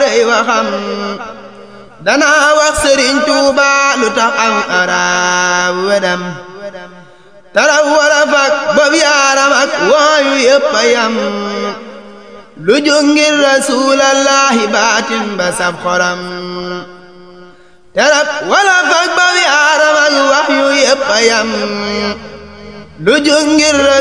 rëy waxam danaa wax Sëriñ Tuuba lu tax am arab wedam taraw wala fak bob yaaram ak wooyu yëpp a yam lu jóg ngir rasuulallahi baatin ba sab xoram tarab wala fak bob yaaram ak wax yu yëpp a yam lu jóg ngir